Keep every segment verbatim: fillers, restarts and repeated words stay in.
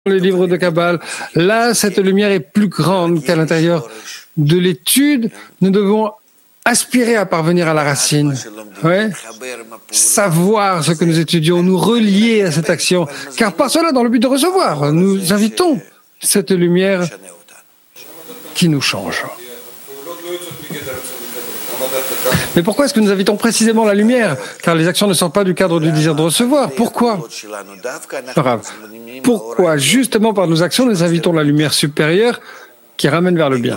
les livres de Kabbale. Là, cette lumière est plus grande qu'à l'intérieur de l'étude. Nous devons aspirer à parvenir à la racine. Ouais. Savoir ce que nous étudions, nous relier à cette action. Car par cela, dans le but de recevoir, nous invitons cette lumière qui nous change. Mais pourquoi est-ce que nous invitons précisément la lumière? Car les actions ne sortent pas du cadre du désir de recevoir. Pourquoi? Pourquoi, justement par nos actions, nous invitons la lumière supérieure qui ramène vers le bien?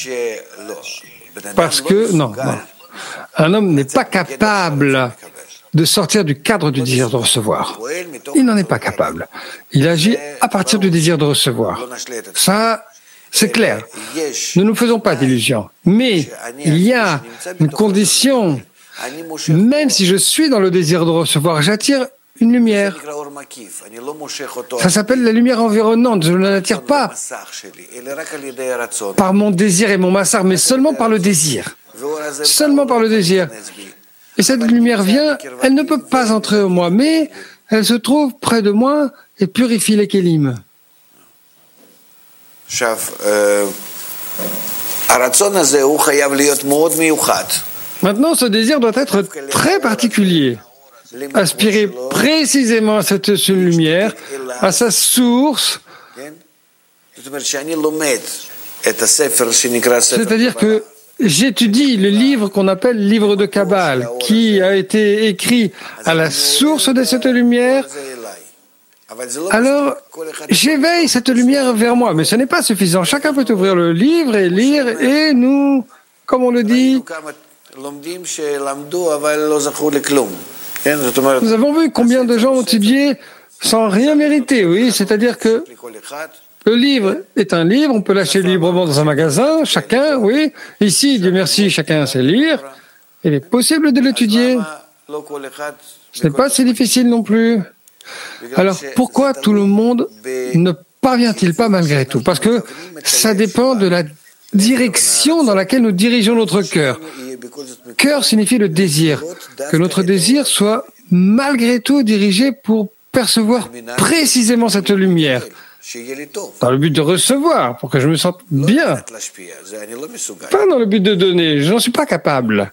Parce que, non, non. Un homme n'est pas capable de sortir du cadre du désir de recevoir. Il n'en est pas capable. Il agit à partir du désir de recevoir. Ça, c'est clair. Nous ne nous faisons pas d'illusions. Mais il y a une condition. Même si je suis dans le désir de recevoir, j'attire une lumière. Ça s'appelle la lumière environnante. Je ne l'attire pas par mon désir et mon massar, mais seulement par le désir. Seulement par le désir. Et cette lumière vient, elle ne peut pas entrer en moi, mais elle se trouve près de moi et purifie les kélim. Maintenant, ce désir doit être très particulier. Aspirer précisément à cette lumière, à sa source. C'est-à-dire que j'étudie le livre qu'on appelle livre de Kabbale, qui a été écrit à la source de cette lumière. Alors, j'éveille cette lumière vers moi, mais ce n'est pas suffisant. Chacun peut ouvrir le livre et lire, et nous, comme on le dit, nous avons vu combien de gens ont étudié sans rien mériter, oui, c'est-à-dire que le livre est un livre, on peut l'acheter librement dans un magasin, chacun, oui. Ici, Dieu merci, chacun sait lire. Il est possible de l'étudier. Ce n'est pas si difficile non plus. Alors, pourquoi tout le monde ne parvient-il pas malgré tout? Parce que ça dépend de la direction dans laquelle nous dirigeons notre cœur. Cœur signifie le désir. Que notre désir soit malgré tout dirigé pour percevoir précisément cette lumière. Dans le but de recevoir, pour que je me sente bien. Pas dans le but de donner, je n'en suis pas capable.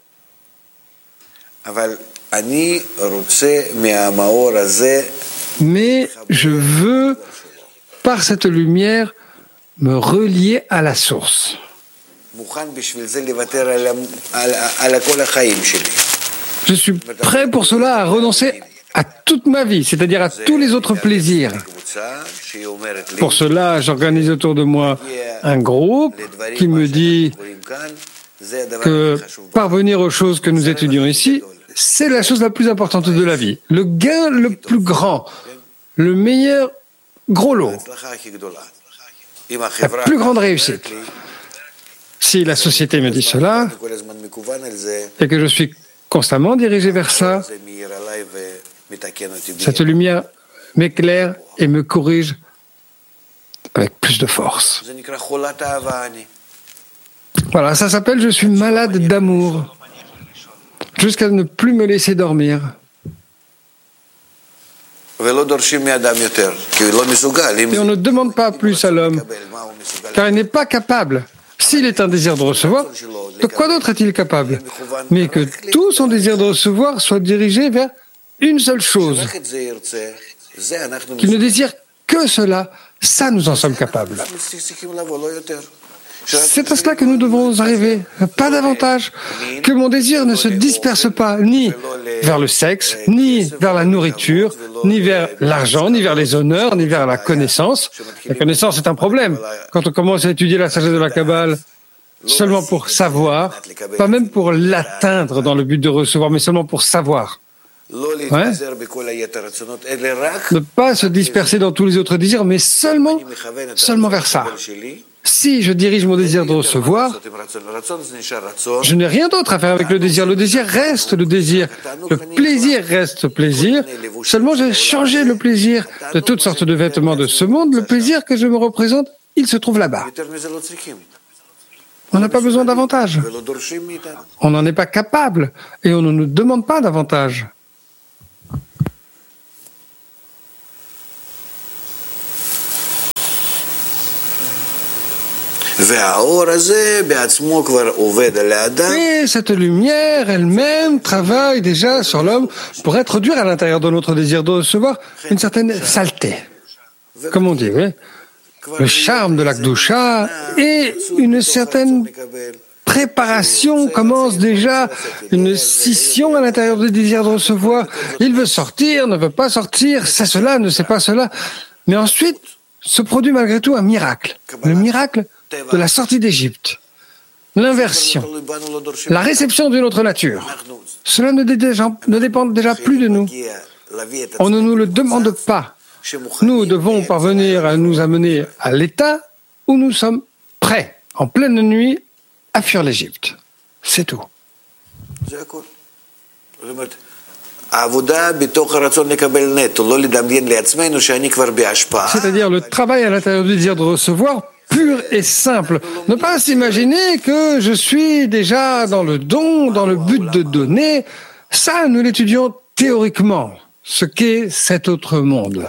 Mais je veux, par cette lumière, me relier à la source. Je suis prêt pour cela à renoncer à toute ma vie, c'est-à-dire à tous les autres plaisirs. Pour cela, j'organise autour de moi un groupe qui me dit que parvenir aux choses que nous étudions ici, c'est la chose la plus importante de la vie. Le gain le plus grand, le meilleur gros lot, la plus grande réussite. Si la société me dit cela, et que je suis constamment dirigé vers ça, cette lumière m'éclaire et me corrige avec plus de force. Voilà, ça s'appelle « Je suis malade d'amour » jusqu'à ne plus me laisser dormir. Et on ne demande pas plus à l'homme, car il n'est pas capable. S'il est un désir de recevoir, de quoi d'autre est-il capable? Mais que tout son désir de recevoir soit dirigé vers une seule chose. Qu'il ne désire que cela, ça nous en sommes capables. C'est à cela que nous devons arriver, pas davantage. Que mon désir ne se disperse pas, ni vers le sexe, ni vers la nourriture, ni vers l'argent, ni vers les honneurs, ni vers la connaissance. La connaissance est un problème. Quand on commence à étudier la sagesse de la Kabbale, seulement pour savoir, pas même pour l'atteindre dans le but de recevoir, mais seulement pour savoir. Ouais. Ne pas se disperser dans tous les autres désirs, mais seulement, seulement vers ça. Si je dirige mon désir de recevoir, je n'ai rien d'autre à faire avec le désir. Le désir reste le désir. Le plaisir reste plaisir. Seulement, j'ai changé le plaisir de toutes sortes de vêtements de ce monde. Le plaisir que je me représente, il se trouve là-bas. On n'a pas besoin davantage. On n'en est pas capable et on ne nous demande pas davantage. Et cette lumière elle-même travaille déjà sur l'homme pour introduire à l'intérieur de notre désir de recevoir une certaine saleté. Comme on dit, oui. Le charme de l'Akdoucha et une certaine préparation commence déjà, une scission à l'intérieur du désir de recevoir. Il veut sortir, ne veut pas sortir, c'est cela, ne sait pas cela. Mais ensuite, se produit malgré tout un miracle. Le miracle de la sortie d'Égypte. L'inversion. La réception d'une autre nature. Cela ne, déjà, ne dépend déjà plus de nous. On ne nous le demande pas. Nous devons parvenir à nous amener à l'état où nous sommes prêts, en pleine nuit, à fuir l'Égypte. C'est tout. C'est-à-dire le travail à l'intérieur du désir de recevoir pur et simple. Ne pas s'imaginer que je suis déjà dans le don, dans le but de donner. Ça, nous l'étudions théoriquement. Ce qu'est cet autre monde.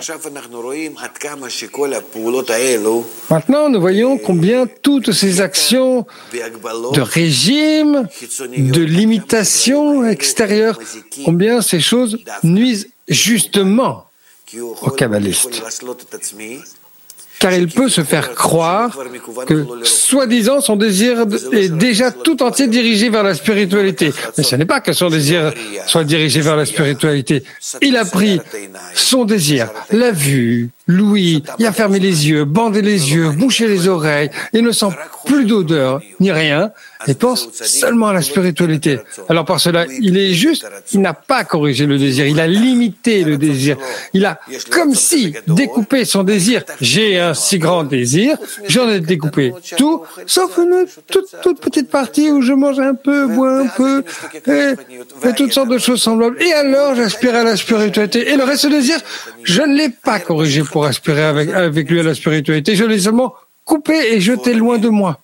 Maintenant, nous voyons combien toutes ces actions de régime, de limitation extérieure, combien ces choses nuisent justement aux kabbalistes. Car il peut se faire croire que, soi-disant, son désir est déjà tout entier dirigé vers la spiritualité. Mais ce n'est pas que son désir soit dirigé vers la spiritualité. Il a pris son désir, l'a vu, l'ouïe, il a fermé les yeux, bandé les yeux, bouché les oreilles, il ne sent plus d'odeur, ni rien, et pense seulement à la spiritualité. Alors par cela, il est juste, il n'a pas corrigé le désir, il a limité le désir. Il a, comme si, découpé son désir. J'ai un si grand désir, j'en ai découpé tout, sauf une toute, toute petite partie où je mange un peu, bois un peu, et, et toutes sortes de choses semblables. Et alors, j'aspire à la spiritualité. Et le reste du désir, je ne l'ai pas corrigé pour aspirer avec, avec lui à la spiritualité. Je l'ai seulement coupé et jeté loin de moi.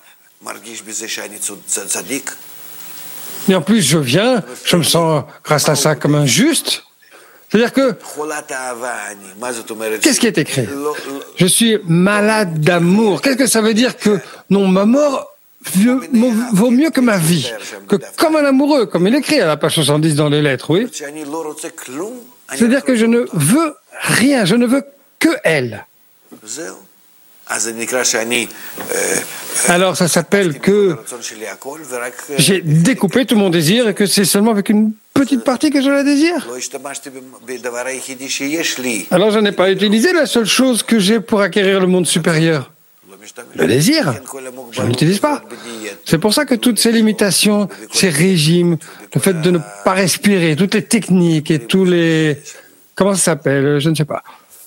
Et en plus, je viens, je me sens, grâce à ça, comme un juste. C'est-à-dire que, qu'est-ce qui est écrit? Je suis malade d'amour. Qu'est-ce que ça veut dire que, non, ma mort vaut mieux que ma vie? Que comme un amoureux, comme il écrit à la page soixante-dix dans les lettres, oui. C'est-à-dire que je ne veux rien, je ne veux que elle. Alors ça s'appelle que j'ai découpé tout mon désir et que c'est seulement avec une petite partie que je la désire. Alors je n'ai pas utilisé la seule chose que j'ai pour acquérir le monde supérieur. Le désir. Je ne l'utilise pas. C'est pour ça que toutes ces limitations, ces régimes, le fait de ne pas respirer, toutes les techniques et tous les... Comment ça s'appelle? Je ne sais pas.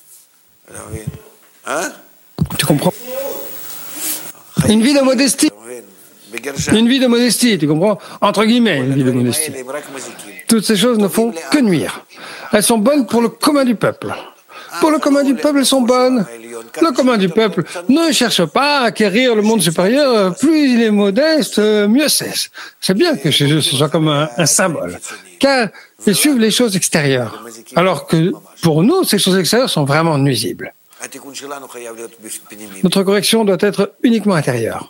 Tu comprends? Une vie de modestie. Une vie de modestie, tu comprends? Entre guillemets, une vie de modestie. Toutes ces choses ne font que nuire. Elles sont bonnes pour le commun du peuple. Pour le commun du peuple, elles sont bonnes. Le commun du peuple ne cherche pas à acquérir le monde supérieur. Plus il est modeste, mieux c'est. C'est bien que chez eux, ce soit comme un, un symbole. Car ils suivent les choses extérieures. Alors que pour nous, ces choses extérieures sont vraiment nuisibles. Notre correction doit être uniquement intérieure.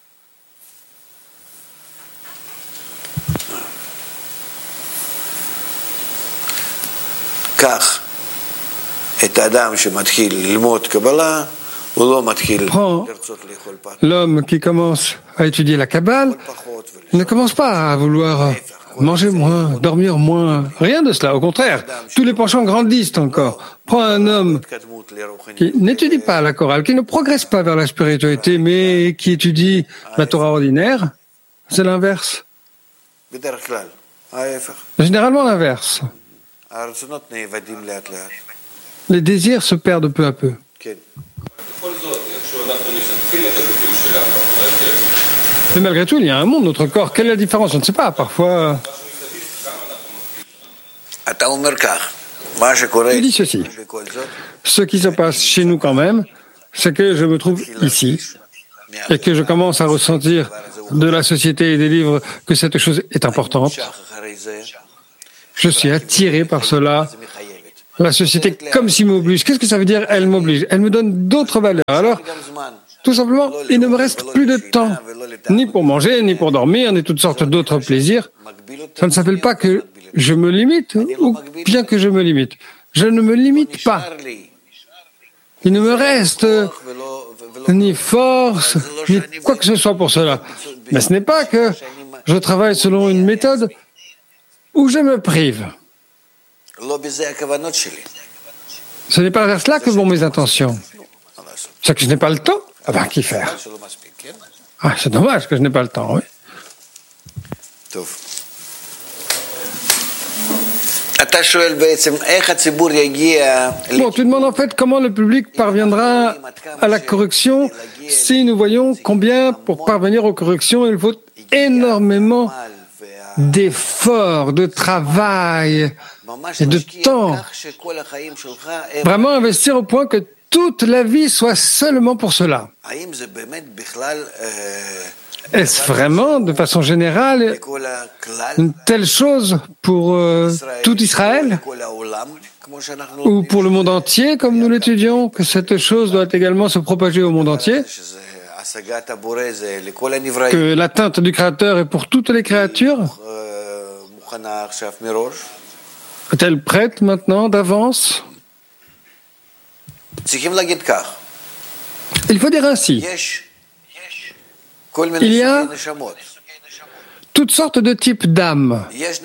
Prends l'homme qui commence à étudier la Kabbale, il ne commence pas à vouloir manger moins, dormir moins, rien de cela, au contraire, tous les penchants grandissent encore. Prends un homme qui n'étudie pas la chorale, qui ne progresse pas vers la spiritualité, mais qui étudie la Torah ordinaire, c'est l'inverse. Généralement l'inverse. Les désirs se perdent peu à peu. Mais malgré tout, il y a un monde, notre corps. Quelle est la différence? Je ne sais pas. Parfois... Je dis ceci. Ce qui se passe chez nous quand même, c'est que je me trouve ici et que je commence à ressentir de la société et des livres que cette chose est importante. Je suis attiré par cela La société comme s'il m'oblige. Qu'est-ce que ça veut dire, elle m'oblige? Elle me donne d'autres valeurs. Alors, tout simplement, il ne me reste plus de temps, ni pour manger, ni pour dormir, ni toutes sortes d'autres plaisirs. Ça ne s'appelle pas que je me limite, ou bien que je me limite. Je ne me limite pas. Il ne me reste ni force, ni quoi que ce soit pour cela. Mais ce n'est pas que je travaille selon une méthode où je me prive. Ce n'est pas vers cela que vont mes intentions. C'est que je n'ai pas le temps. Ah ben, qu'y faire? Ah, c'est dommage que je n'ai pas le temps, oui. Bon, tu demandes en fait comment le public parviendra à la correction si nous voyons combien, pour parvenir aux corrections, il faut énormément d'efforts, de travail et de temps. Vraiment investir au point que toute la vie soit seulement pour cela. Est-ce vraiment, de façon générale, une telle chose pour euh, tout Israël ou pour le monde entier, comme nous l'étudions, que cette chose doit également se propager au monde entier, que l'atteinte du Créateur est pour toutes les créatures? Est-elle prête maintenant d'avance? Il faut dire ainsi. Il y a toutes sortes de types d'âmes.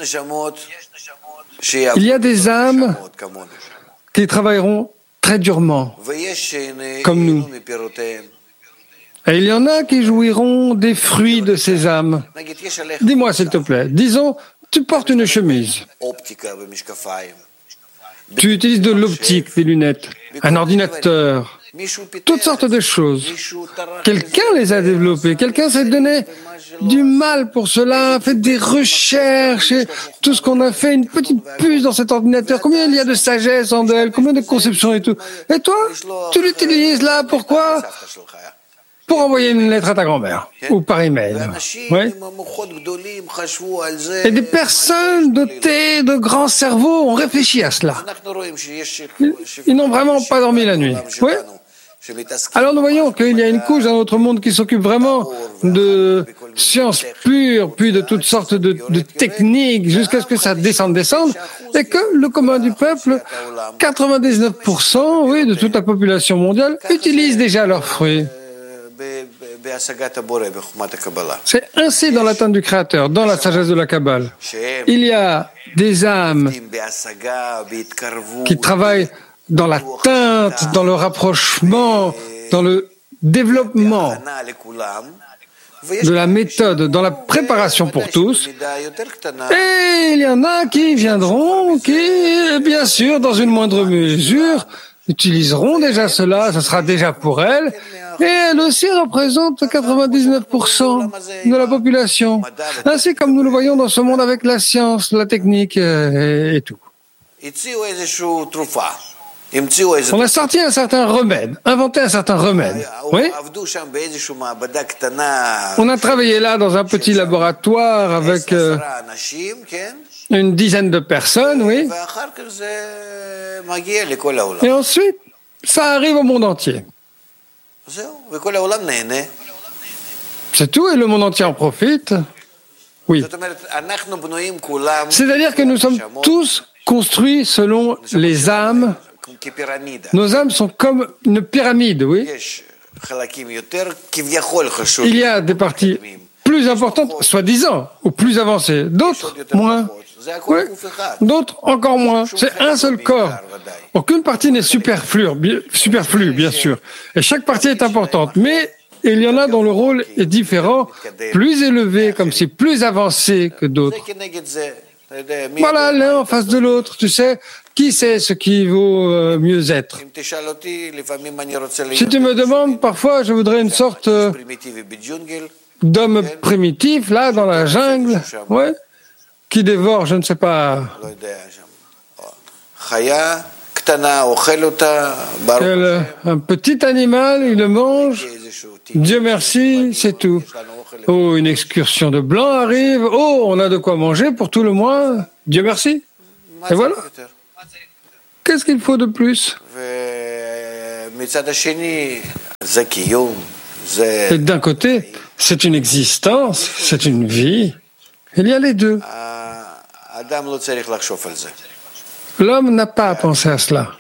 Il y a des âmes qui travailleront très durement, comme nous. Et il y en a qui jouiront des fruits de ces âmes. Dis-moi, s'il te plaît, disons, tu portes une chemise. Tu utilises de l'optique, des lunettes, un ordinateur, toutes sortes de choses. Quelqu'un les a développées, quelqu'un s'est donné du mal pour cela, a fait des recherches, et tout ce qu'on a fait, une petite puce dans cet ordinateur, combien il y a de sagesse en elle, combien de conceptions et tout. Et toi, tu l'utilises là, pourquoi? Pour envoyer une lettre à ta grand-mère, ou par email. Oui. Et des personnes dotées de grands cerveaux ont réfléchi à cela. Ils, ils n'ont vraiment pas dormi la nuit. Oui. Alors nous voyons qu'il y a une couche dans notre monde qui s'occupe vraiment de sciences pures, puis de toutes sortes de, de techniques, jusqu'à ce que ça descende, descende, et que le commun du peuple, quatre-vingt-dix-neuf pour cent, oui, de toute la population mondiale, utilise déjà leurs fruits. C'est ainsi dans l'atteinte du Créateur, dans la sagesse de la Kabbale. Il y a des âmes qui travaillent dans l'atteinte, dans le rapprochement, dans le développement de la méthode, dans la préparation pour tous. Et il y en a qui viendront, qui, bien sûr, dans une moindre mesure, utiliseront déjà cela, ce sera déjà pour elles. Et elle aussi représente quatre-vingt-dix-neuf pour cent de la population. Ainsi comme nous le voyons dans ce monde avec la science, la technique et, et tout. On a sorti un certain remède, inventé un certain remède. Oui? On a travaillé là dans un petit laboratoire avec euh, une dizaine de personnes, oui. Et ensuite, ça arrive au monde entier. C'est tout et le monde entier en profite. Oui. C'est-à-dire que nous sommes tous construits selon les âmes. Nos âmes sont comme une pyramide, oui. Il y a des parties plus importantes, soi-disant, ou plus avancées, d'autres moins. Oui. D'autres encore moins. C'est un seul corps. Aucune partie n'est superflue, superflue, bien sûr. Et chaque partie est importante. Mais il y en a dont le rôle est différent, plus élevé, comme si plus avancé que d'autres. Voilà, l'un en face de l'autre, tu sais, qui sait ce qui vaut euh, mieux être. Si tu me demandes, parfois, je voudrais une sorte euh, d'homme primitif, là, dans la jungle, ouais, qui dévore, je ne sais pas, quel, un petit animal, il le mange, Dieu merci, c'est tout. Oh, une excursion de blanc arrive, oh, on a de quoi manger pour tout le mois, Dieu merci. Et voilà. Qu'est-ce qu'il faut de plus? Et d'un côté, c'est une existence, c'est une vie. Il y a les deux. L'homme n'a pas à penser à cela.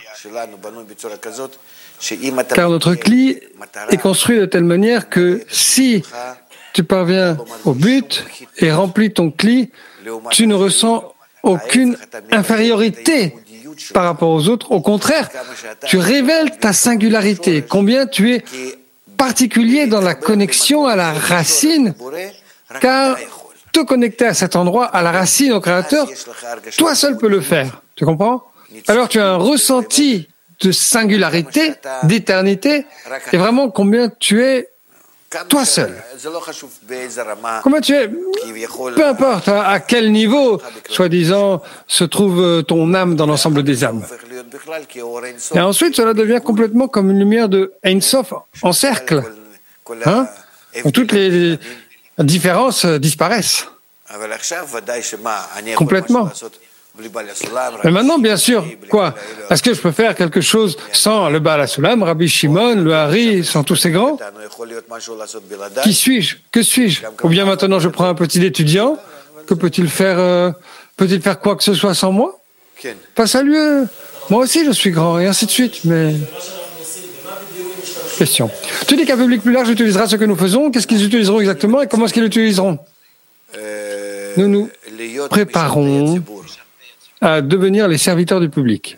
Car notre cli est construit de telle manière que si tu parviens au but et remplis ton cli, tu ne ressens aucune infériorité par rapport aux autres. Au contraire, tu révèles ta singularité, combien tu es particulier dans la connexion à la racine, car te connecter à cet endroit, à la racine, au Créateur, toi seul peux le faire. Tu comprends? Alors tu as un ressenti de singularité, d'éternité, et vraiment combien tu es toi seul. Combien tu es, peu importe à, à quel niveau, soi-disant, se trouve ton âme dans l'ensemble des âmes. Et ensuite, cela devient complètement comme une lumière de Ein Sof en cercle, hein, où toutes les différences disparaissent complètement. Mais maintenant, bien sûr, quoi? Est-ce que je peux faire quelque chose sans le Baal HaSulam, Rabbi Shimon, le Hari, sans tous ces grands? Qui suis-je? Que suis-je? Ou bien maintenant je prends un petit étudiant, que peut-il faire, euh, peut-il faire quoi que ce soit sans moi? Pas ça lieu. Moi aussi je suis grand, et ainsi de suite, mais... Question. Tu dis qu'un public plus large utilisera ce que nous faisons, qu'est-ce qu'ils utiliseront exactement et comment est-ce qu'ils l'utiliseront? Nous nous préparons à devenir les serviteurs du public.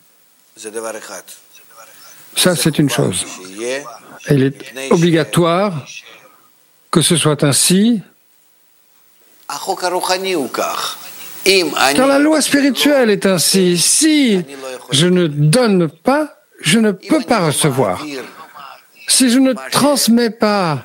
Ça, c'est une chose. Il est obligatoire que ce soit ainsi, car la loi spirituelle est ainsi. Si je ne donne pas, je ne peux pas recevoir. Si je ne transmets pas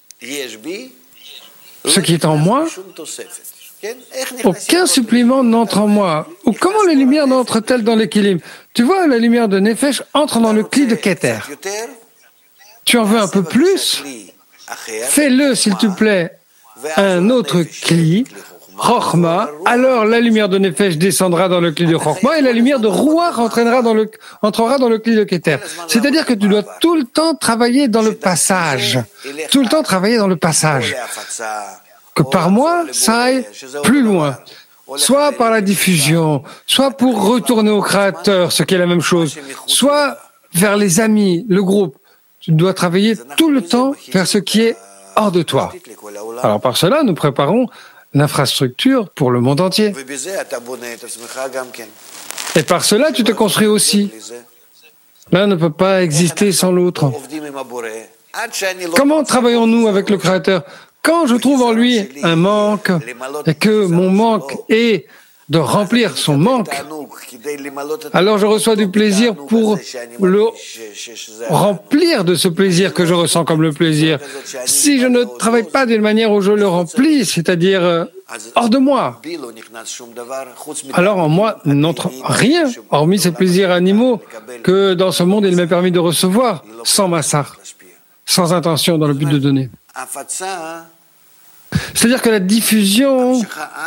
ce qui est en moi, aucun supplément n'entre en moi. Ou comment les lumières n'entrent-elles dans l'équilibre? Tu vois, la lumière de Nefesh entre dans le cli de Keter. Tu en veux un peu plus? Fais-le, s'il te plaît, un autre cli, Chochma, alors la lumière de Nefesh descendra dans le cli de Chochma et la lumière de Ruach entraînera dans le, entrera dans le cli de Keter. C'est-à-dire que tu dois tout le temps travailler dans le passage. Tout le temps travailler dans le passage. Que par moi, ça aille plus loin, soit par la diffusion, soit pour retourner au Créateur, ce qui est la même chose, soit vers les amis, le groupe. Tu dois travailler tout le temps vers ce qui est hors de toi. Alors par cela, nous préparons l'infrastructure pour le monde entier. Et par cela, tu te construis aussi. L'un ne peut pas exister sans l'autre. Comment travaillons-nous avec le Créateur? Quand je trouve en lui un manque et que mon manque est de remplir son manque, alors je reçois du plaisir pour le remplir de ce plaisir que je ressens comme le plaisir. Si je ne travaille pas d'une manière où je le remplis, c'est-à-dire hors de moi, alors en moi n'entre rien, hormis ces plaisirs animaux que dans ce monde il m'est permis de recevoir, sans massar, sans intention dans le but de donner. C'est-à-dire que la diffusion,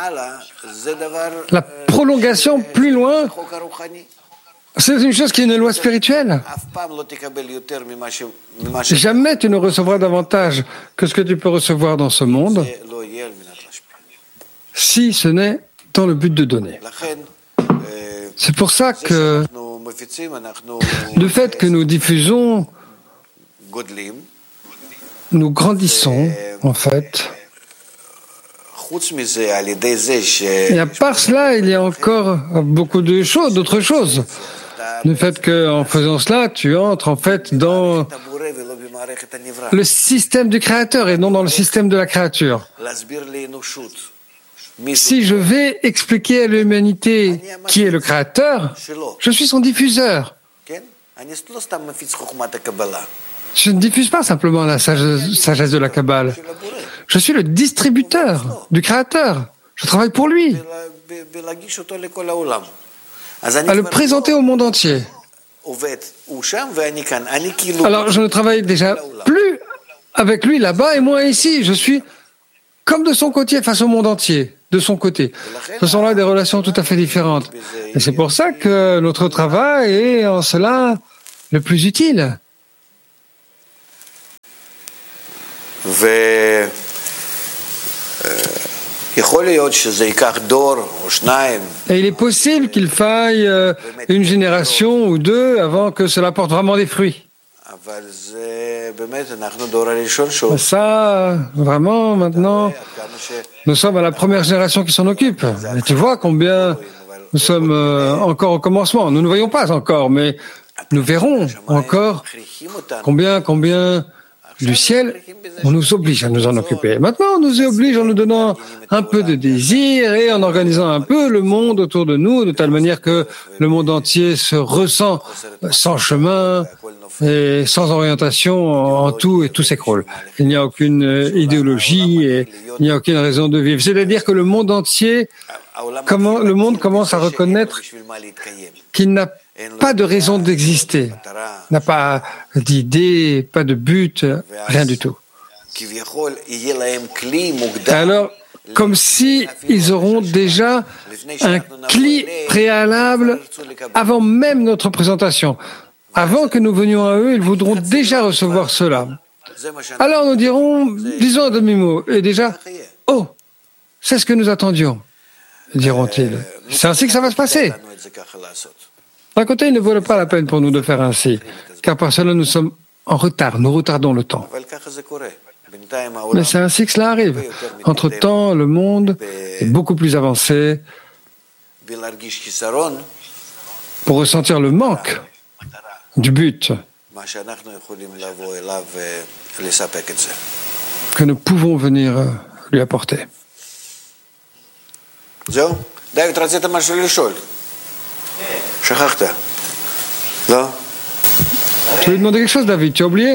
la prolongation plus loin, c'est une chose qui est une loi spirituelle. Jamais tu ne recevras davantage que ce que tu peux recevoir dans ce monde, si ce n'est dans le but de donner. C'est pour ça que le fait que nous diffusons, nous grandissons, en fait. Et à part cela, il y a encore beaucoup de choses, d'autres choses. Le fait qu'en faisant cela, tu entres en fait dans le système du Créateur et non dans le système de la créature. Si je vais expliquer à l'humanité qui est le Créateur, je suis son diffuseur. Je ne diffuse pas simplement la sagesse de la Kabbale. Je suis le distributeur du Créateur. Je travaille pour lui. À le présenter au monde entier. Alors, je ne travaille déjà plus avec lui là-bas et moi ici. Je suis comme de son côté face au monde entier. de son côté. Ce sont là des relations tout à fait différentes. Et c'est pour ça que notre travail est en cela le plus utile. Et il est possible qu'il faille une génération ou deux avant que cela porte vraiment des fruits. Ça, vraiment, maintenant, nous sommes à la première génération qui s'en occupe. Et tu vois combien nous sommes encore au commencement. Nous ne voyons pas encore, mais nous verrons encore combien, combien du ciel, on nous oblige à nous en occuper. Maintenant, on nous y oblige en nous donnant un peu de désir et en organisant un peu le monde autour de nous, de telle manière que le monde entier se ressent sans chemin et sans orientation en tout, et tout s'écroule. Il n'y a aucune idéologie et il n'y a aucune raison de vivre. C'est-à-dire que le monde entier, comment, le monde commence à reconnaître qu'il n'a pas de raison d'exister, n'a pas d'idée, pas de but, rien du tout. Alors, comme si ils auront déjà un cli préalable avant même notre présentation. Avant que nous venions à eux, ils voudront déjà recevoir cela. Alors nous dirons, disons un demi-mot, et déjà, oh, c'est ce que nous attendions, diront-ils. C'est ainsi que ça va se passer. D'un côté, il ne vaut pas la peine pour nous de faire ainsi, car par cela nous sommes en retard, nous retardons le temps. Mais c'est ainsi que cela arrive. Entre-temps, le monde est beaucoup plus avancé pour ressentir le manque du but que nous pouvons venir lui apporter. Tu lui demander quelque chose, David? Tu as oublié?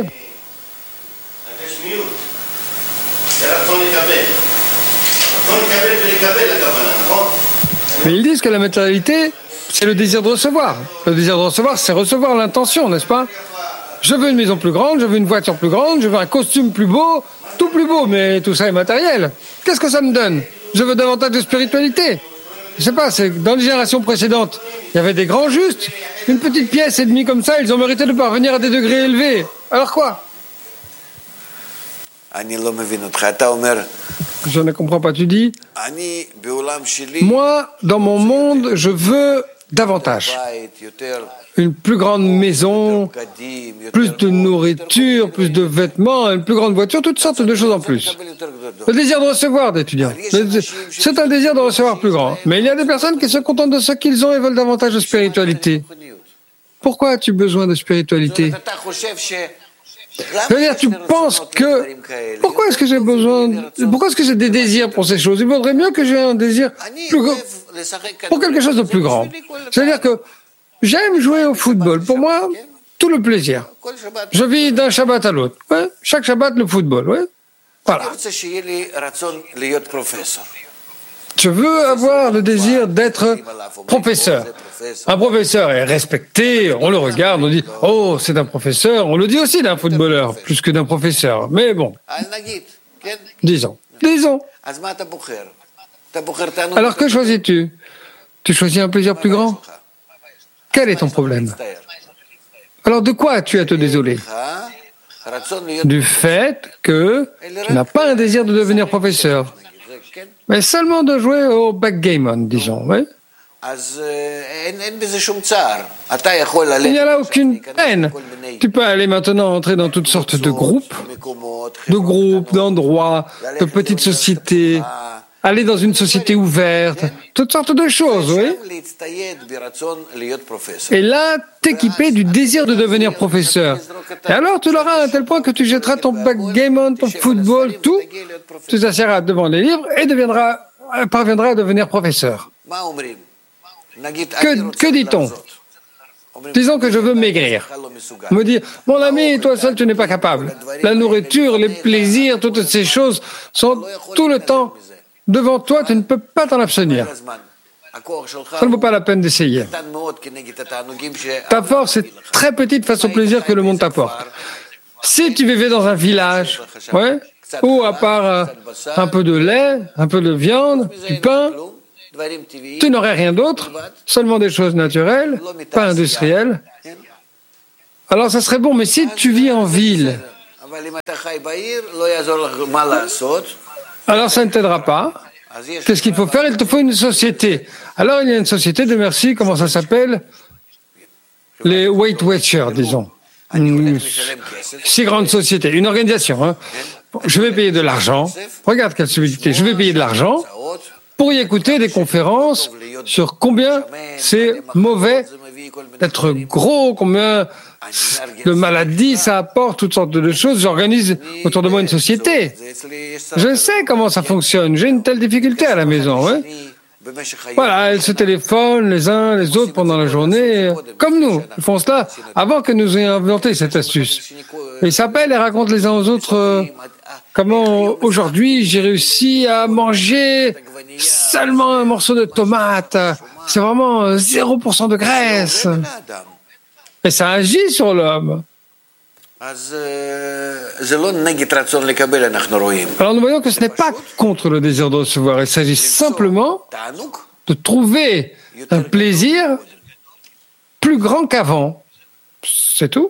Mais ils disent que la matérialité, c'est le désir de recevoir. Le désir de recevoir, c'est recevoir l'intention, n'est-ce pas? Je veux une maison plus grande, je veux une voiture plus grande, je veux un costume plus beau, tout plus beau, mais tout ça est matériel. Qu'est-ce que ça me donne? Je veux davantage de spiritualité. Je sais pas, c'est dans les générations précédentes, il y avait des grands justes, une petite pièce et demie comme ça, ils ont mérité de parvenir à des degrés élevés. Alors quoi? Je ne comprends pas, tu dis, moi, dans mon monde, je veux davantage. Une plus grande maison, plus de nourriture, plus de vêtements, une plus grande voiture, toutes sortes de choses en plus. Le désir de recevoir d'étudiants. C'est un désir de recevoir plus grand. Mais il y a des personnes qui se contentent de ce qu'ils ont et veulent davantage de spiritualité. Pourquoi as-tu besoin de spiritualité? C'est-à-dire, tu penses que... Pourquoi est-ce que j'ai besoin... Pourquoi est-ce que j'ai des désirs pour ces choses? Il vaudrait mieux que j'ai un désir plus grand, pour quelque chose de plus grand. C'est-à-dire que j'aime jouer au football. Pour moi, tout le plaisir. Je vis d'un Shabbat à l'autre. Ouais. Chaque Shabbat, le football. Ouais. Voilà. Je veux avoir le désir d'être professeur. Un professeur est respecté, on le regarde, on dit « Oh, c'est un professeur ». On le dit aussi d'un footballeur, plus que d'un professeur. Mais bon, disons, disons. Alors que choisis-tu? Tu choisis un plaisir plus grand? Quel est ton problème? Alors de quoi as-tu à te désoler? Du fait que tu n'as pas un désir de devenir professeur, mais seulement de jouer au backgammon, disons, oui. Il n'y a là aucune peine. Tu peux aller maintenant entrer dans toutes sortes de groupes, de groupes, d'endroits, de petites sociétés, aller dans une société ouverte, toutes sortes de choses, oui. Et là, t'équiper du désir de devenir professeur. Et alors, tu l'auras à un tel point que tu jetteras ton backgammon, ton football, tout, tu t'assieras devant les livres et deviendras, parviendras à devenir professeur. Que, que dit-on? Disons que je veux maigrir. Me dire, mon ami, toi seul, tu n'es pas capable. La nourriture, les plaisirs, toutes ces choses sont tout le temps devant toi, tu ne peux pas t'en abstenir. Ça ne vaut pas la peine d'essayer. Ta force est très petite face au plaisir que le monde t'apporte. Si tu vivais dans un village, ouais, ou à part euh, un peu de lait, un peu de viande, du pain, tu n'aurais rien d'autre, seulement des choses naturelles, pas industrielles. Alors ça serait bon, mais si tu vis en ville, alors ça ne t'aidera pas. Qu'est-ce qu'il faut faire? Il te faut une société. Alors il y a une société de merci, comment ça s'appelle? Les Weight Watchers, disons. Une si grande société, une organisation. Hein. Je vais payer de l'argent. Regarde quelle subtilité. Je vais payer de l'argent pour y écouter des conférences sur combien c'est mauvais d'être gros, combien de maladies ça apporte, toutes sortes de choses. J'organise autour de moi une société. Je sais comment ça fonctionne. J'ai une telle difficulté à la maison. Hein. Voilà, elles se téléphonent les uns les autres pendant la journée, comme nous. Ils font cela avant que nous ayons inventé cette astuce. Ils s'appellent et racontent les uns aux autres euh, comment aujourd'hui j'ai réussi à manger seulement un morceau de tomate. C'est vraiment zéro pour cent de graisse. Et ça agit sur l'homme. Alors nous voyons que ce n'est pas contre le désir de recevoir, il s'agit simplement de trouver un plaisir plus grand qu'avant. C'est tout.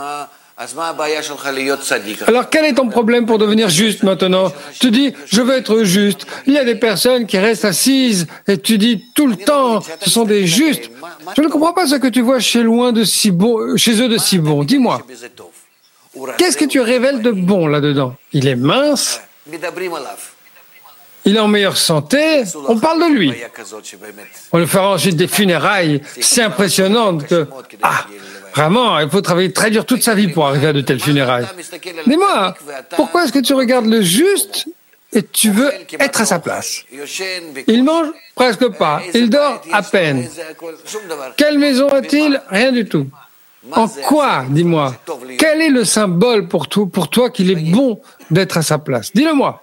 Alors quel est ton problème pour devenir juste maintenant? Tu dis, je veux être juste. Il y a des personnes qui restent assises et tu dis tout le temps, ce sont des justes. Je ne comprends pas ce que tu vois chez, loin de si bon, chez eux de si bon. Dis-moi. Qu'est-ce que tu révèles de bon là-dedans? Il est mince, il est en meilleure santé, on parle de lui. On lui fera ensuite des funérailles si impressionnantes que... Ah, vraiment, il faut travailler très dur toute sa vie pour arriver à de telles funérailles. Dis-moi, pourquoi est-ce que tu regardes le juste et tu veux être à sa place? Il mange presque pas, il dort à peine. Quelle maison a-t-il? Rien du tout. En quoi, dis-moi, quel est le symbole pour toi, pour toi qu'il est bon d'être à sa place? Dis-le-moi.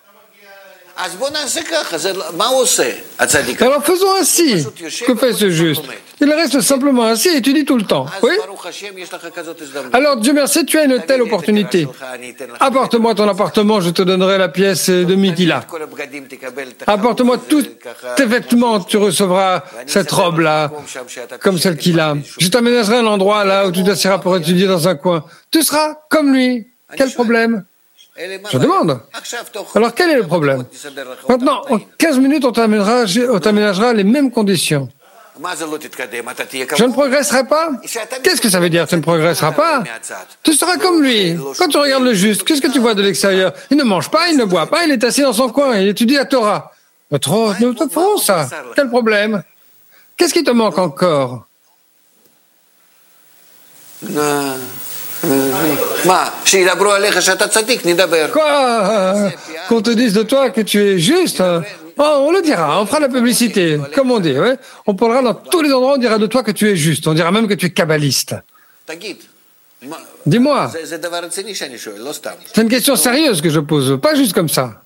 Alors faisons ainsi. Que fait ce juste? Il reste simplement assis et tu dis tout le temps. Oui? Alors Dieu merci, tu as une telle opportunité. Apporte-moi ton appartement, je te donnerai la pièce de Mikila. Apporte-moi tous tes vêtements, tu recevras cette robe-là, comme celle qu'il a. Je t'aménagerai un endroit là où tu t'assiras pour étudier dans un coin. Tu seras comme lui. Quel problème? Je demande. Alors quel est le problème? Maintenant, en quinze minutes, on t'aménagera, on t'aménagera les mêmes conditions. Je ne progresserai pas? Qu'est-ce que ça veut dire, tu ne progresseras pas? Tu seras comme lui. Quand tu regardes le juste, qu'est-ce que tu vois de l'extérieur? Il ne mange pas, il ne boit pas, il est assis dans son coin, il étudie la Torah. Trop, nous te ferons ça. Quel problème? Qu'est-ce qui te manque encore? Quoi? Qu'on te dise de toi que tu es juste? Oh, on le dira, on fera la publicité, comme on dit. Ouais. On parlera dans tous les endroits, on dira de toi que tu es juste. On dira même que tu es kabbaliste. Dis-moi, c'est une question sérieuse que je pose, pas juste comme ça.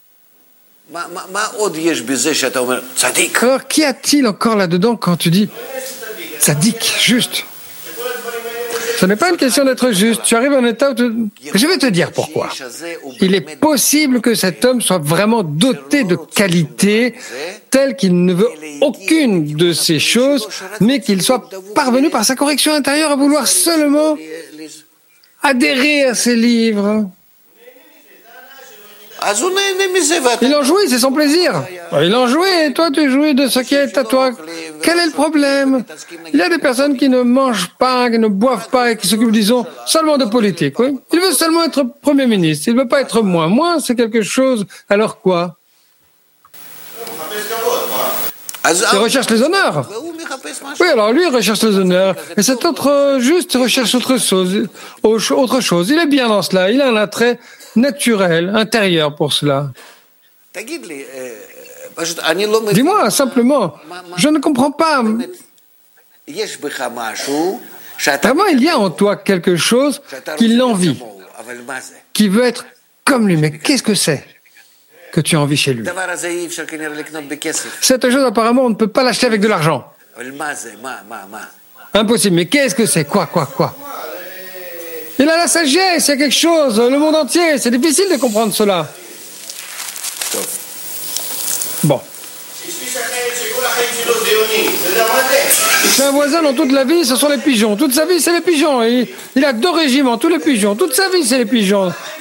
Alors, qu'y a-t-il encore là-dedans quand tu dis tzaddik, juste? Ce n'est pas une question d'être juste. Tu arrives à un état où tu... Je vais te dire pourquoi. Il est possible que cet homme soit vraiment doté de qualités telles qu'il ne veut aucune de ces choses, mais qu'il soit parvenu par sa correction intérieure à vouloir seulement adhérer à ces livres. Il en jouit, c'est son plaisir. Il en jouit, et toi tu jouis de ce qui est à toi. Quel est le problème? Il y a des personnes qui ne mangent pas, qui ne boivent pas et qui s'occupent, disons, seulement de politique. Oui? Il veut seulement être Premier ministre, il ne veut pas être moins. Moins, c'est quelque chose, alors quoi? Il recherche les honneurs. Oui, alors lui, il recherche les honneurs. Et cet autre juste recherche autre chose, autre chose. Il est bien dans cela, il a un attrait naturel, intérieur pour cela. Dis-moi simplement, je ne comprends pas. Vraiment, il y a en toi quelque chose qui l'envie, qui veut être comme lui. Mais qu'est-ce que c'est que tu as envie chez lui? Cette chose, apparemment, on ne peut pas l'acheter avec de l'argent. Impossible. Mais qu'est-ce que c'est? Quoi, quoi, quoi? Il a la sagesse, il y a quelque chose, le monde entier, c'est difficile de comprendre cela. Bon. J'ai un voisin dont toute la vie, ce sont les pigeons. Toute sa vie, c'est les pigeons. Il, il a deux régiments, tous les pigeons. Toute sa vie, c'est les pigeons.